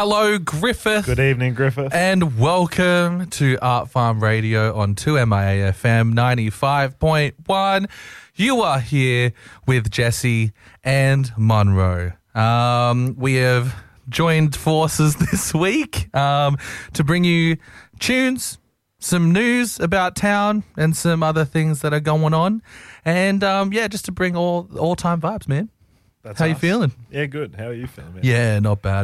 Hello, Griffith. Good evening, Griffith. And welcome to Art Farm Radio on 2MIA FM 95.1. You are here with Jesse and Monroe. We have joined forces this week to bring you tunes, some news about town, and some other things that are going on. And just to bring all-time vibes, man. That's How you feeling? Yeah, good. How are you feeling, man? Yeah, not bad.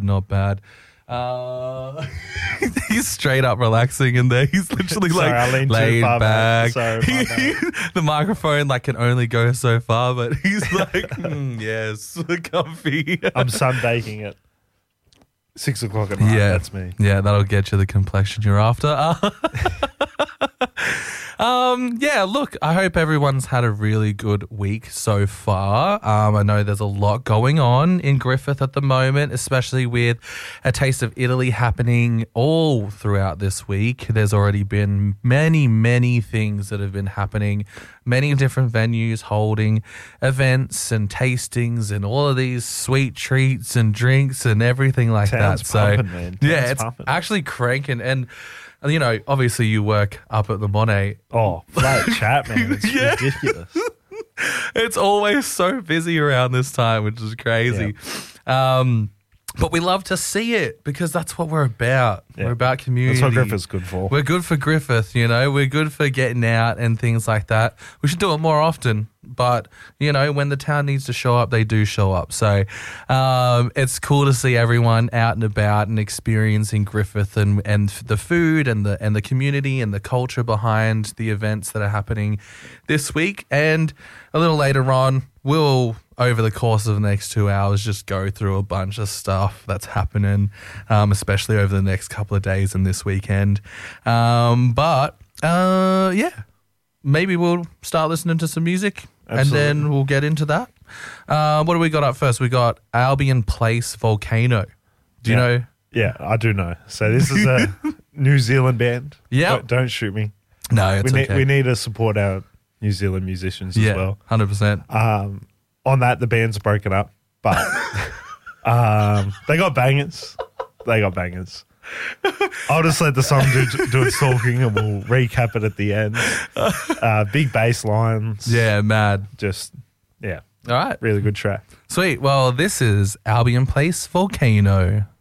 He's straight up relaxing in there. He's literally I leaned too laid far back. Sorry, my bad. The microphone can only go so far, but he's like, yes, comfy. I'm sunbaking at 6 o'clock at night. Yeah, That's me. Yeah, that'll get you the complexion you're after. Look, I hope everyone's had a really good week so far. I know there's a lot going on in Griffith at the moment, especially with a Taste of Italy happening all throughout this week. There's already been many things that have been happening, many different venues holding events and tastings and all of these sweet treats and drinks and everything like Town's that. pumping, man. It's pumping. actually cranking. And you know, obviously you work up at the Monet. Oh, flat chat, man. It's Yeah. ridiculous. It's always so busy around this time, which is crazy. But we love to see it because that's what we're about. Yeah. We're about community. That's what Griffith's good for. We're good for Griffith, you know. We're good for getting out and things like that. We should do it more often. But, you know, when the town needs to show up, they do show up. So it's cool to see everyone out and about and experiencing Griffith and the food and the community and the culture behind the events that are happening this week. And a little later on, we'll, over the course of the next 2 hours, just go through a bunch of stuff that's happening, especially over the next couple of days and this weekend. Maybe we'll start listening to some music. Absolutely. And then we'll get into that. What do we got up first? We got Albion Place Volcano. Do you know? Yeah, I do know. So this is a New Zealand band. Yeah. Don't shoot me. No, it's okay. We need to support our New Zealand musicians as well. 100%. On that, the band's broken up, but they got bangers. I'll just let the song do its talking and we'll recap it at the end. Big bass lines. Yeah, mad. All right. Really good track. Sweet. Well, this is Albion Place Volcano.